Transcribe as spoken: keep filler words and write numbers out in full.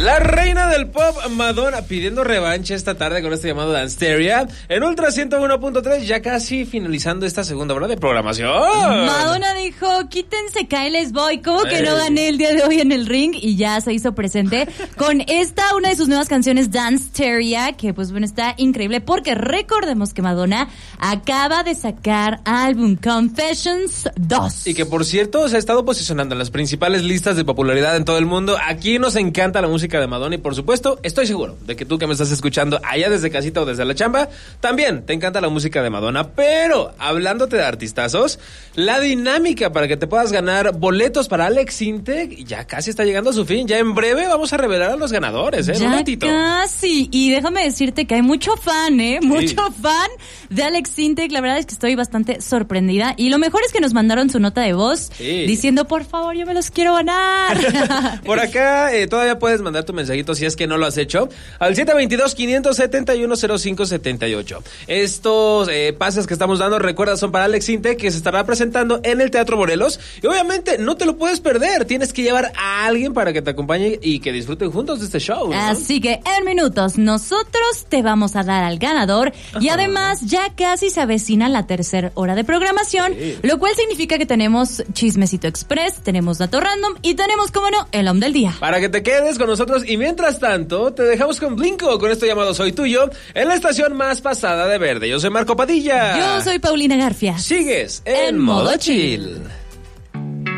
La reina del pop, Madonna, pidiendo revancha esta tarde con este llamado Danceteria. En Ultra ciento uno punto tres, ya casi finalizando esta segunda hora de programación. Madonna dijo, quítense, que les voy. ¿Cómo que no gané el día de hoy en el ring? Y ya se hizo presente con esta, una de sus nuevas canciones, Danceteria, que pues bueno, está increíble porque recordemos que Madonna acaba de sacar álbum Confessions dos. Y que por cierto se ha estado posicionando en las principales listas de popularidad en todo el mundo. Aquí nos encanta la música de Madonna y por supuesto estoy seguro de que tú que me estás escuchando allá desde casita o desde la chamba también te encanta la música de Madonna, pero hablándote de artistazos, la dinámica para que te puedas ganar boletos para Alex Intec ya casi está llegando a su fin. Ya en breve vamos a revelar a los ganadores, ¿eh? Ya un ratito. Casi, y déjame decirte que hay mucho fan, ¿eh? Mucho Sí. fan de Alex Intec. La verdad es que estoy bastante sorprendida y lo mejor es que nos mandaron su nota de voz Sí. diciendo, por favor, yo me los quiero ganar. Por acá eh, todavía puedes mandar tu mensajito si es que no lo has hecho al siete dos dos, cinco siete uno, cero cinco siete ocho. Estos eh, pases que estamos dando, recuerda, son para Alex Intec, que se estará presentando en el Teatro Morelos y obviamente no te lo puedes perder, tienes que llevar a alguien para que te acompañe y que disfruten juntos de este show, ¿no? Así que en minutos nosotros te vamos a dar al ganador. Ajá. Y además ya casi se avecina la tercera hora de programación, sí. Lo cual significa que tenemos Chismecito Express, tenemos Dato Random y tenemos, como no, el Home del Día. Para que te quedes con nosotros y mientras tanto te dejamos con Blinko con esto llamado Soy Tuyo en la estación más pasada de verde. Yo soy Marco Padilla. Yo soy Paulina Garfia. Sigues en, en modo chill. chill.